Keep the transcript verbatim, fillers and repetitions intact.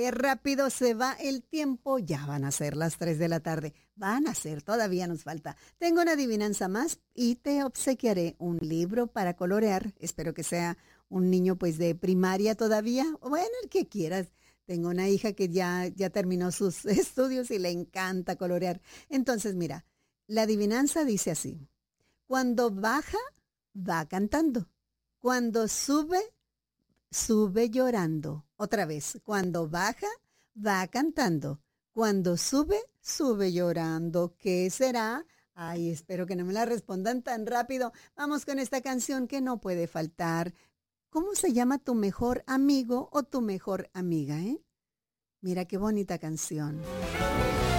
qué rápido se va el tiempo. Ya van a ser las tres de la tarde. Van a ser, todavía nos falta. Tengo una adivinanza más y te obsequiaré un libro para colorear. Espero que sea un niño pues de primaria todavía. Bueno, el que quieras. Tengo una hija que ya, ya terminó sus estudios y le encanta colorear. Entonces, mira, la adivinanza dice así. Cuando baja, va cantando. Cuando sube, sube llorando. Otra vez, cuando baja, va cantando. Cuando sube, sube llorando. ¿Qué será? Ay, espero que no me la respondan tan rápido. Vamos con esta canción que no puede faltar. ¿Cómo se llama tu mejor amigo o tu mejor amiga, eh? Mira qué bonita canción.